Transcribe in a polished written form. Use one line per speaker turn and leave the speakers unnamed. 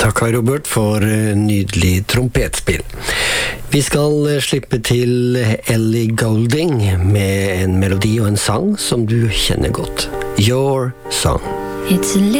Takk, Robert, for nydelig trompetspill. Vi skal slippe til Ellie Goulding med en melodi og en sang som du kjenner godt. Your Song.
It's a